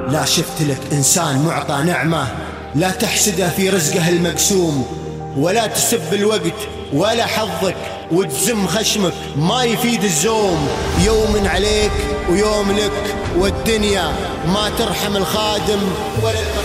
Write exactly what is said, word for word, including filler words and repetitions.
لا شفت لك إنسان معطى نعمة لا تحسده في رزقه المقسوم، ولا تسب الوقت ولا حظك وتزم خشمك ما يفيد الزوم. يوم عليك ويوم لك والدنيا ما ترحم الخادم ولا المخدوم.